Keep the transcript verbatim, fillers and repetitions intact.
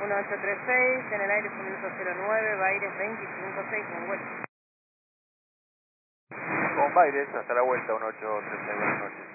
uno ocho tres seis, en el aire minuto cero nueve, Baires veinticinco seis, en vuelta. Con Baires, hasta la vuelta, uno ocho tres seis, buenas noches.